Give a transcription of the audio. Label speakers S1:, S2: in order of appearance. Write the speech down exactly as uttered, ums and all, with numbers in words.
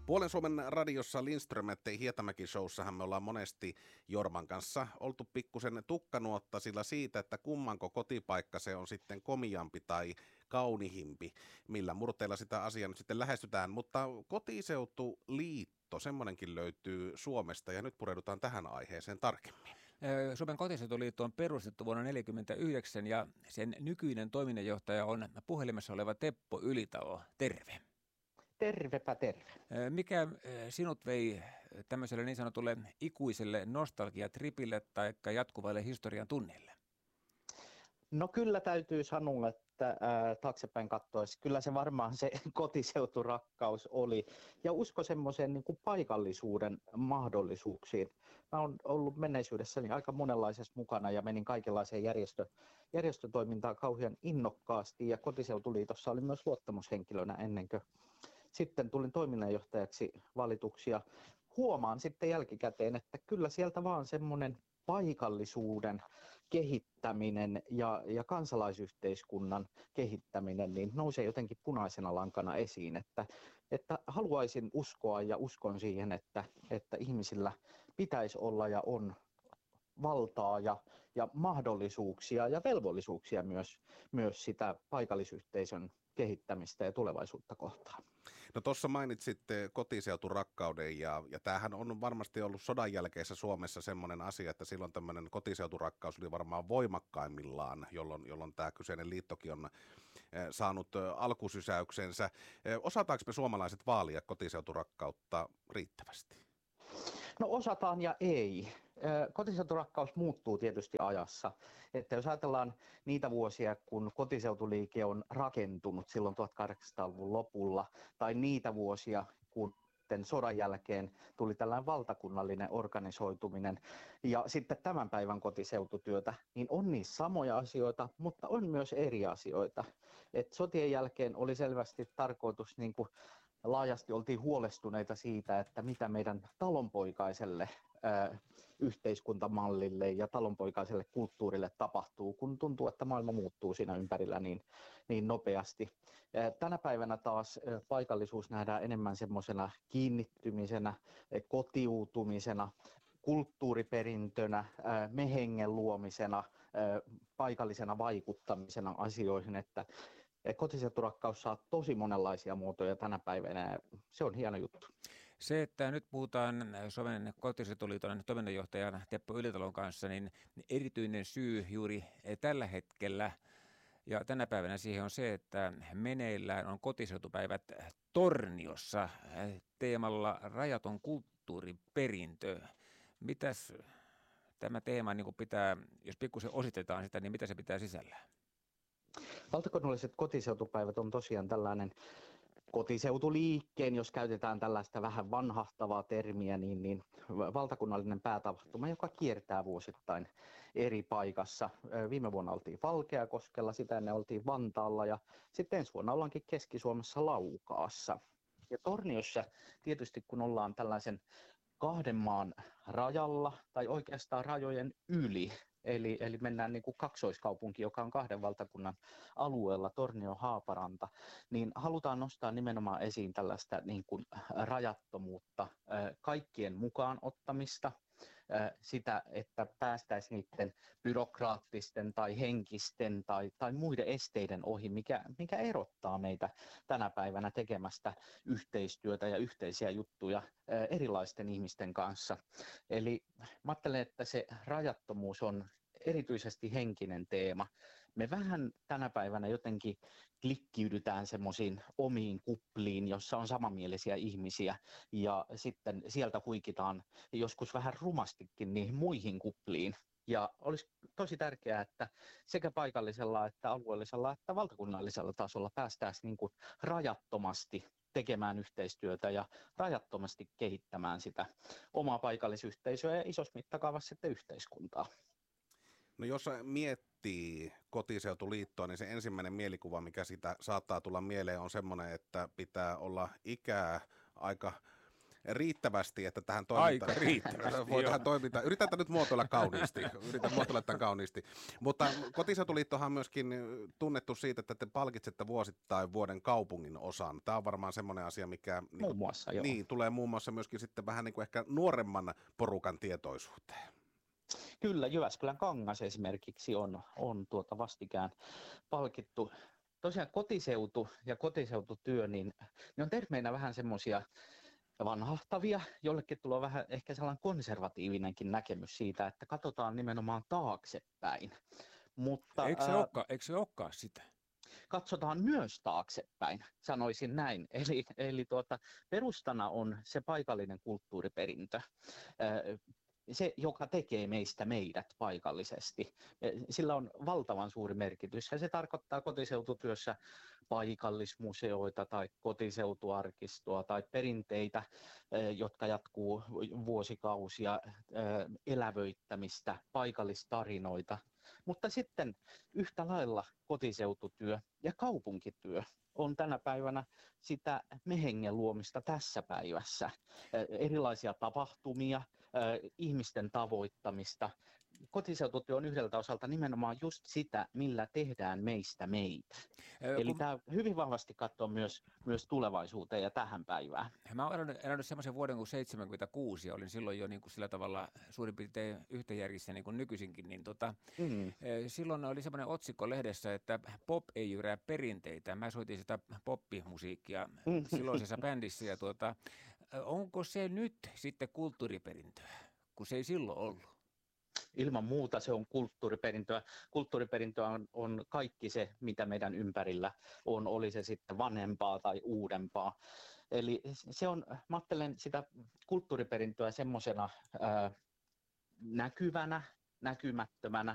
S1: Puolen Suomen radiossa Lindström ettei Hietamäki showssahan me ollaan monesti Jorman kanssa oltu pikkusen tukkanuotta sillä siitä, että kummanko kotipaikka se on sitten komiampi tai kaunihimpi, millä murteilla sitä asiaa nyt sitten lähestytään, mutta kotiseutuliitto, semmoinenkin löytyy Suomesta ja nyt pureudutaan tähän aiheeseen tarkemmin.
S2: Suomen kotiseutuliitto on perustettu vuonna tuhatyhdeksänsataaneljäkymmentäyhdeksän ja sen nykyinen toiminnanjohtaja on puhelimessa oleva Teppo Ylitalo. Terve.
S3: Tervepä terve.
S2: Mikä sinut vei tämmöiselle niin sanotulle ikuiselle nostalgiatripille tai jatkuvalle historian tunnille?
S3: No kyllä täytyy sanoa, että ää, taaksepäin katsoessa kyllä se varmaan se kotiseuturakkaus oli ja usko semmoiseen niin kuin paikallisuuden mahdollisuuksiin. Mä oon ollut menneisyydessäni aika monenlaisessa mukana ja menin kaikenlaiseen järjestö, järjestötoimintaan kauhean innokkaasti ja kotiseutuliitossa oli myös luottamushenkilönä ennen kuin sitten tulin toiminnanjohtajaksi valituksi ja huomaan sitten jälkikäteen, että kyllä sieltä vaan semmoinen paikallisuuden kehittäminen ja, ja kansalaisyhteiskunnan kehittäminen niin nousee jotenkin punaisena lankana esiin, että, että haluaisin uskoa ja uskon siihen, että, että ihmisillä pitäisi olla ja on valtaa ja, ja mahdollisuuksia ja velvollisuuksia myös, myös sitä paikallisyhteisön kehittämistä ja tulevaisuutta kohtaan.
S1: No tuossa mainitsit kotiseuturakkauden ja, ja tämähän on varmasti ollut sodan jälkeisessä Suomessa semmoinen asia, että silloin tämmöinen kotiseuturakkaus oli varmaan voimakkaimmillaan, jolloin, jolloin tämä kyseinen liittokin on saanut alkusysäyksensä. Osataanko me suomalaiset vaalia kotiseuturakkautta riittävästi?
S3: No osataan ja ei. Kotiseuturakkaus muuttuu tietysti ajassa. Että jos ajatellaan niitä vuosia, kun kotiseutuliike on rakentunut silloin tuhatkahdeksansataaluvun lopulla, tai niitä vuosia, kun sodan jälkeen tuli tällainen valtakunnallinen organisoituminen ja sitten tämän päivän kotiseututyötä, niin on niissä samoja asioita, mutta on myös eri asioita. Et sotien jälkeen oli selvästi tarkoitus niin kuin laajasti oltiin huolestuneita siitä, että mitä meidän talonpoikaiselle ää, yhteiskuntamallille ja talonpoikaiselle kulttuurille tapahtuu, kun tuntuu, että maailma muuttuu siinä ympärillä niin, niin nopeasti. Ää, tänä päivänä taas ää, paikallisuus nähdään enemmän semmoisena kiinnittymisenä, ää, kotiutumisena, kulttuuriperintönä, ää, mehengen luomisena, ää, paikallisena vaikuttamisena asioihin, että kotiseuturakkaus saa tosi monenlaisia muotoja tänä päivänä ja se on hieno juttu.
S2: Se, että nyt puhutaan Suomen kotiseutuliiton toiminnanjohtajan Teppo Ylitalon kanssa, niin erityinen syy juuri tällä hetkellä ja tänä päivänä siihen on se, että meneillään on kotiseutupäivät Torniossa teemalla rajaton kulttuuriperintö. Mitäs tämä teema niin kuin pitää, jos pikkusen ositetaan sitä, niin mitä se pitää sisällään?
S3: Valtakunnalliset kotiseutupäivät on tosiaan tällainen kotiseutuliikkeen, jos käytetään tällaista vähän vanhahtavaa termiä, niin, niin valtakunnallinen päätapahtuma, joka kiertää vuosittain eri paikassa. Viime vuonna oltiin Valkeakoskella, sitä ennen oltiin Vantaalla ja sitten ensi vuonna ollaankin Keski-Suomessa Laukaassa. Ja Torniossa tietysti kun ollaan tällaisen kahden maan rajalla tai oikeastaan rajojen yli, Eli, eli mennään niin kuin kaksoiskaupunki, joka on kahden valtakunnan alueella, Tornio-Haaparanta, niin halutaan nostaa nimenomaan esiin tällaista niin kuin rajattomuutta, kaikkien mukaan ottamista, sitä, että päästäisiin niiden byrokraattisten tai henkisten tai, tai muiden esteiden ohi, mikä, mikä erottaa meitä tänä päivänä tekemästä yhteistyötä ja yhteisiä juttuja erilaisten ihmisten kanssa. Eli mä ajattelen, että se rajattomuus on erityisesti henkinen teema. Me vähän tänä päivänä jotenkin klikkiydytään semmoisiin omiin kupliin, jossa on samanmielisiä ihmisiä ja sitten sieltä huikitaan joskus vähän rumastikin niihin muihin kupliin. Ja olisi tosi tärkeää, että sekä paikallisella että alueellisella että valtakunnallisella tasolla päästäisiin niin kuin rajattomasti tekemään yhteistyötä ja rajattomasti kehittämään sitä omaa paikallisyhteisöä ja isossa mittakaavassa sitten yhteiskuntaa.
S1: No jos miettii kotiseutuliittoa, niin se ensimmäinen mielikuva, mikä sitä saattaa tulla mieleen, on semmoinen, että pitää olla ikää aika riittävästi, että tähän toimintaan...
S2: Aika riittävästi,
S1: voi tähän toimintaan. Yritetään nyt muotoilla kauniisti. Yritän muotoilla tämän kauniisti. Mutta Kotiseutuliittohan on myöskin tunnettu siitä, että te palkitsette vuosittain vuoden kaupungin osan. Tämä on varmaan semmoinen asia, mikä niin,
S3: muun muassa, joo.
S1: Niin, tulee muun muassa myöskin sitten vähän niin kuin ehkä nuoremman porukan tietoisuuteen.
S3: Kyllä, Jyväskylän Kangas esimerkiksi on, on tuota vastikään palkittu. Tosiaan kotiseutu ja kotiseututyö, niin ne on termeinä vähän semmoisia vanhahtavia, jollekin tulee vähän ehkä sellainen konservatiivinenkin näkemys siitä, että katsotaan nimenomaan taaksepäin. Mutta,
S2: eikö se,
S3: ää,
S2: olekaan, eikö se olekaan sitä?
S3: Katsotaan myös taaksepäin, sanoisin näin. Eli, eli tuota, perustana on se paikallinen kulttuuriperintö. Ää, Se, joka tekee meistä meidät paikallisesti. Sillä on valtavan suuri merkitys ja se tarkoittaa kotiseututyössä paikallismuseoita tai kotiseutuarkistoa tai perinteitä, jotka jatkuu vuosikausia, elävöittämistä, paikallistarinoita. Mutta sitten yhtä lailla kotiseututyö ja kaupunkityö on tänä päivänä sitä mehengen luomista tässä päivässä. Erilaisia tapahtumia, ihmisten tavoittamista. Kotiseututyö on yhdeltä osalta nimenomaan just sitä, millä tehdään meistä meitä. Ää, Eli kun... tämä hyvin vahvasti katsoo myös, myös tulevaisuuteen ja tähän päivään.
S2: Mä olen elänyt, elänyt semmoisen vuoden kuin seitsemänkymmentäkuusi ja olin silloin jo niin kuin sillä tavalla suurin piirtein yhtä järjissä niin kuin nykyisinkin. Niin tota, mm. Silloin oli semmoinen otsikko lehdessä, että pop ei jyrää perinteitä. Mä soitin sitä poppimusiikkia silloisessa bändissä ja tuota, onko se nyt sitten kulttuuriperintöä, kun se ei silloin ollut?
S3: Ilman muuta se on kulttuuriperintöä. Kulttuuriperintöä on, on kaikki se, mitä meidän ympärillä on, oli se sitten vanhempaa tai uudempaa. Eli se on, mä ajattelen sitä kulttuuriperintöä semmoisena ää, näkyvänä, näkymättömänä,